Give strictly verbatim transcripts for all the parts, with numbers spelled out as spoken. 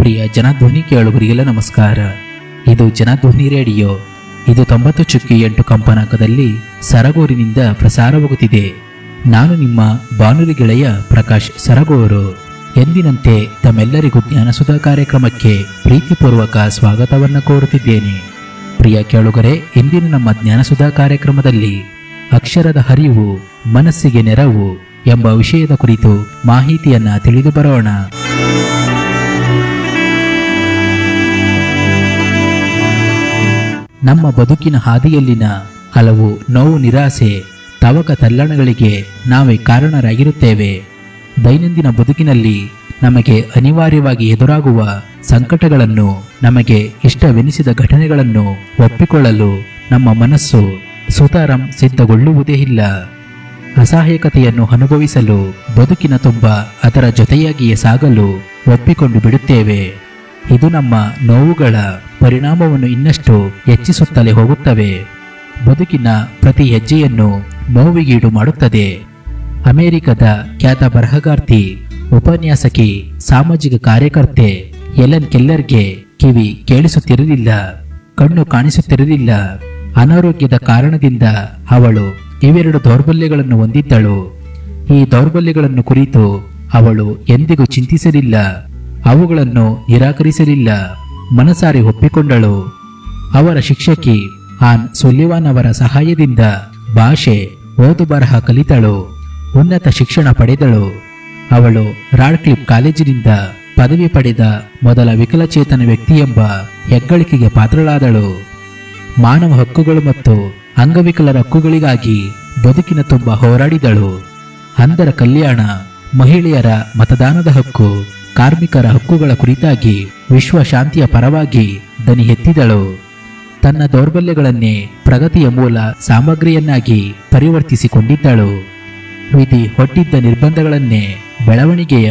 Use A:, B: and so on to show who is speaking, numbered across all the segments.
A: ಪ್ರಿಯ ಜನಧ್ವನಿ ಕೇಳುಗರಿಗೆಲ್ಲ ನಮಸ್ಕಾರ. ಇದು ಜನಧ್ವನಿ ರೇಡಿಯೋ. ಇದು ತೊಂಬತ್ತು ಚುಕ್ಕಿ ಎಂಟು ಕಂಪನಾಂಕದಲ್ಲಿ ಸರಗೂರಿನಿಂದ ಪ್ರಸಾರವಾಗುತ್ತಿದೆ. ನಾನು ನಿಮ್ಮ ಬಾನುಲಿ ಗೆಳೆಯ ಪ್ರಕಾಶ್ ಸರಗೂರು. ಎಂದಿನಂತೆ ತಮ್ಮೆಲ್ಲರಿಗೂ ಜ್ಞಾನಸುಧಾ ಕಾರ್ಯಕ್ರಮಕ್ಕೆ ಪ್ರೀತಿಪೂರ್ವಕ ಸ್ವಾಗತವನ್ನು ಕೋರುತ್ತಿದ್ದೇನೆ. ಪ್ರಿಯ ಕೇಳುಗರೆ, ಇಂದಿನ ನಮ್ಮ ಜ್ಞಾನಸುಧಾ ಕಾರ್ಯಕ್ರಮದಲ್ಲಿ ಅಕ್ಷರದ ಹರಿವು ಮನಸ್ಸಿಗೆ ನೆರವು ಎಂಬ ವಿಷಯದ ಕುರಿತು ಮಾಹಿತಿಯನ್ನ ತಿಳಿದು ಬರೋಣ. ನಮ್ಮ ಬದುಕಿನ ಹಾದಿಯಲ್ಲಿನ ಹಲವು ನೋವು, ನಿರಾಸೆ, ತವಕ ತಲ್ಲಣಗಳಿಗೆ ನಾವೇ ಕಾರಣರಾಗಿರುತ್ತೇವೆ. ದೈನಂದಿನ ಬದುಕಿನಲ್ಲಿ ನಮಗೆ ಅನಿವಾರ್ಯವಾಗಿ ಎದುರಾಗುವ ಸಂಕಟಗಳನ್ನು, ನಮಗೆ ಇಷ್ಟವೆನಿಸಿದ ಘಟನೆಗಳನ್ನು ಒಪ್ಪಿಕೊಳ್ಳಲು ನಮ್ಮ ಮನಸ್ಸು ಸುತಾರಂ ಸಿದ್ಧಗೊಳ್ಳುವುದೇ ಇಲ್ಲ. ಅಸಹಾಯಕತೆಯನ್ನು ಅನುಭವಿಸಲು, ಬದುಕಿನ ತುಂಬ ಅದರ ಜೊತೆಯಾಗಿಯೇ ಸಾಗಲು ಒಪ್ಪಿಕೊಂಡು ಬಿಡುತ್ತೇವೆ. ಇದು ನಮ್ಮ ನೋವುಗಳ ಪರಿಣಾಮವನ್ನು ಇನ್ನಷ್ಟು ಹೆಚ್ಚಿಸುತ್ತಲೇ ಹೋಗುತ್ತವೆ. ಬದುಕಿನ ಪ್ರತಿ ಹೆಜ್ಜೆಯನ್ನು ನೋವಿಗೀಡು ಮಾಡುತ್ತದೆ. ಅಮೆರಿಕದ ಖ್ಯಾತ ಬರಹಗಾರ್ತಿ, ಉಪನ್ಯಾಸಕಿ, ಸಾಮಾಜಿಕ ಕಾರ್ಯಕರ್ತೆ ಎಲೆನ್ ಕೆಲ್ಲರ್ಗೆ ಕಿವಿ ಕೇಳಿಸುತ್ತಿರಲಿಲ್ಲ, ಕಣ್ಣು ಕಾಣಿಸುತ್ತಿರಲಿಲ್ಲ. ಅನಾರೋಗ್ಯದ ಕಾರಣದಿಂದ ಅವಳು ಇವೆರಡು ದೌರ್ಬಲ್ಯಗಳನ್ನು ಹೊಂದಿದ್ದಳು. ಈ ದೌರ್ಬಲ್ಯಗಳನ್ನು ಕುರಿತು ಅವಳು ಎಂದಿಗೂ ಚಿಂತಿಸಲಿಲ್ಲ, ಅವುಗಳನ್ನು ನಿರಾಕರಿಸಲಿಲ್ಲ, ಮನಸಾರಿ ಒಪ್ಪಿಕೊಂಡಳು. ಅವರ ಶಿಕ್ಷಕಿ ಆನ್ ಸುಲಿವಾನ್ ಅವರ ಸಹಾಯದಿಂದ ಭಾಷೆ, ಓದು ಬರಹ ಕಲಿತಳು, ಉನ್ನತ ಶಿಕ್ಷಣ ಪಡೆದಳು. ಅವಳು ರಾಡ್ಕ್ಲಿಫ್ ಕಾಲೇಜಿನಿಂದ ಪದವಿ ಪಡೆದ ಮೊದಲ ವಿಕಲಚೇತನ ವ್ಯಕ್ತಿ ಎಂಬ ಹೆಗ್ಗಳಿಕೆಗೆ ಪಾತ್ರಳಾದಳು. ಮಾನವ ಹಕ್ಕುಗಳು ಮತ್ತು ಅಂಗವಿಕಲರ ಹಕ್ಕುಗಳಿಗಾಗಿ ಬದುಕಿನ ತುಂಬ ಹೋರಾಡಿದಳು. ಅಂಧರ ಕಲ್ಯಾಣ, ಮಹಿಳೆಯರ ಮತದಾನದ ಹಕ್ಕು, ಕಾರ್ಮಿಕರ ಹಕ್ಕುಗಳ ಕುರಿತಾಗಿ ವಿಶ್ವ ಶಾಂತಿಯ ಪರವಾಗಿ ದನಿ ಎತ್ತಿದಳು. ತನ್ನ ದೌರ್ಬಲ್ಯಗಳನ್ನೇ ಪ್ರಗತಿಯ ಮೂಲ ಸಾಮಗ್ರಿಯನ್ನಾಗಿ ಪರಿವರ್ತಿಸಿಕೊಂಡಿದ್ದಳು. ವಿಧಿ ಒಡ್ಡಿದ್ದ ನಿರ್ಬಂಧಗಳನ್ನೇ ಬೆಳವಣಿಗೆಯ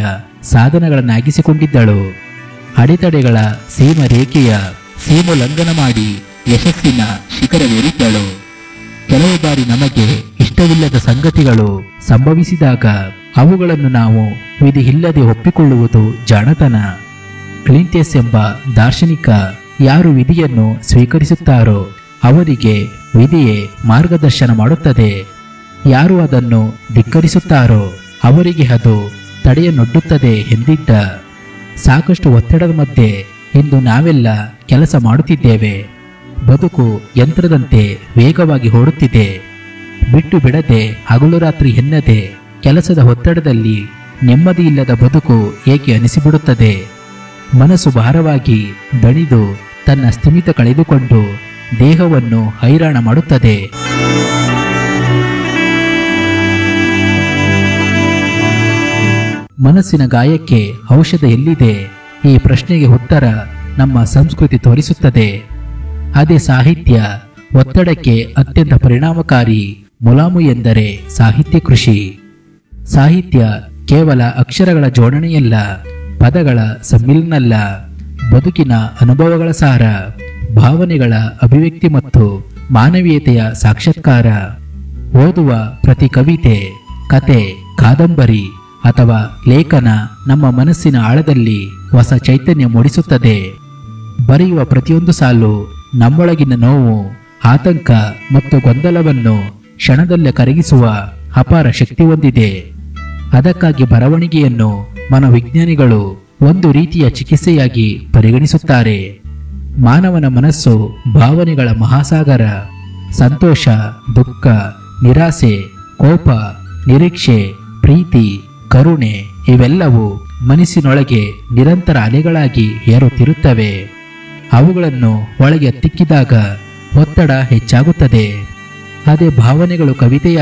A: ಸಾಧನಗಳನ್ನಾಗಿಸಿಕೊಂಡಿದ್ದಳು. ಅಡೆತಡೆಗಳ ಸೀಮ ರೇಖೆಯ ಸೀಮೋಲ್ಲಂಘನ ಮಾಡಿ ಯಶಸ್ಸಿನ ಶಿಖರವೇರಿದ್ದಳು. ಕೆಲವು ಬಾರಿ ನಮಗೆ ಇಷ್ಟವಿಲ್ಲದ ಸಂಗತಿಗಳು ಸಂಭವಿಸಿದಾಗ ಅವುಗಳನ್ನು ನಾವು ವಿಧಿ ಇಲ್ಲದೆ ಒಪ್ಪಿಕೊಳ್ಳುವುದು ಜಾಣತನ. ಕ್ಲಿಂಟೆಸ್ ಎಂಬ ದಾರ್ಶನಿಕ, ಯಾರು ವಿಧಿಯನ್ನು ಸ್ವೀಕರಿಸುತ್ತಾರೋ ಅವರಿಗೆ ವಿಧಿಯೇ ಮಾರ್ಗದರ್ಶನ ಮಾಡುತ್ತದೆ, ಯಾರು ಅದನ್ನು ಧಿಕ್ಕರಿಸುತ್ತಾರೋ ಅವರಿಗೆ ಅದು ತಡೆಯನ್ನೊಡ್ಡುತ್ತದೆ ಎಂದಿದ್ದ. ಸಾಕಷ್ಟು ಒತ್ತಡದ ಮಧ್ಯೆ ಇಂದು ನಾವೆಲ್ಲ ಕೆಲಸ ಮಾಡುತ್ತಿದ್ದೇವೆ. ಬದುಕು ಯಂತ್ರದಂತೆ ವೇಗವಾಗಿ ಓಡುತ್ತಿದೆ. ಬಿಟ್ಟು ಬಿಡದೆ ಹಗಲು ರಾತ್ರಿ ಎನ್ನದೆ ಕೆಲಸದ ಒತ್ತಡದಲ್ಲಿ ನೆಮ್ಮದಿ ಇಲ್ಲದ ಬದುಕು ಏಕೆ ಅನಿಸಿಬಿಡುತ್ತದೆ. ಮನಸ್ಸು ಭಾರವಾಗಿ ದಣಿದು ತನ್ನ ಸ್ಥಿಮಿತ ಕಳೆದುಕೊಂಡು ದೇಹವನ್ನು ಹೈರಾಣ ಮಾಡುತ್ತದೆ. ಮನಸ್ಸಿನ ಗಾಯಕ್ಕೆ ಔಷಧ ಎಲ್ಲಿದೆ? ಈ ಪ್ರಶ್ನೆಗೆ ಉತ್ತರ ನಮ್ಮ ಸಂಸ್ಕೃತಿ ತೋರಿಸುತ್ತದೆ. ಅದೇ ಸಾಹಿತ್ಯ. ಒತ್ತಡಕ್ಕೆ ಅತ್ಯಂತ ಪರಿಣಾಮಕಾರಿ ಮುಲಾಮು ಎಂದರೆ ಸಾಹಿತ್ಯ ಕೃಷಿ. ಸಾಹಿತ್ಯ ಕೇವಲ ಅಕ್ಷರಗಳ ಜೋಡಣೆಯಲ್ಲ, ಪದಗಳ ಸಮ್ಮಿಲನಲ್ಲ, ಬದುಕಿನ ಅನುಭವಗಳ ಸಾರ, ಭಾವನೆಗಳ ಅಭಿವ್ಯಕ್ತಿ ಮತ್ತು ಮಾನವೀಯತೆಯ ಸಾಕ್ಷಾತ್ಕಾರ. ಓದುವ ಪ್ರತಿ ಕವಿತೆ, ಕತೆ, ಕಾದಂಬರಿ ಅಥವಾ ಲೇಖನ ನಮ್ಮ ಮನಸ್ಸಿನ ಆಳದಲ್ಲಿ ಹೊಸ ಚೈತನ್ಯ ಮೂಡಿಸುತ್ತದೆ. ಬರೆಯುವ ಪ್ರತಿಯೊಂದು ಸಾಲು ನಮ್ಮೊಳಗಿನ ನೋವು, ಆತಂಕ ಮತ್ತು ಗೊಂದಲವನ್ನು ಕ್ಷಣದಲ್ಲೇ ಕರಗಿಸುವ ಅಪಾರ ಶಕ್ತಿ ಹೊಂದಿದೆ. ಅದಕ್ಕಾಗಿ ಬರವಣಿಗೆಯನ್ನು ಮನೋವಿಜ್ಞಾನಿಗಳು ಒಂದು ರೀತಿಯ ಚಿಕಿತ್ಸೆಯಾಗಿ ಪರಿಗಣಿಸುತ್ತಾರೆ. ಮಾನವನ ಮನಸ್ಸು ಭಾವನೆಗಳ ಮಹಾಸಾಗರ. ಸಂತೋಷ, ದುಃಖ, ನಿರಾಸೆ, ಕೋಪ, ನಿರೀಕ್ಷೆ, ಪ್ರೀತಿ, ಕರುಣೆ ಇವೆಲ್ಲವೂ ಮನಸ್ಸಿನೊಳಗೆ ನಿರಂತರ ಅಲೆಗಳಾಗಿ ಏರುತ್ತಿರುತ್ತವೆ. ಅವುಗಳನ್ನು ಒಳಗೆ ತಿಕ್ಕಿದಾಗ ಒತ್ತಡ ಹೆಚ್ಚಾಗುತ್ತದೆ. ಅದೇ ಭಾವನೆಗಳು ಕವಿತೆಯ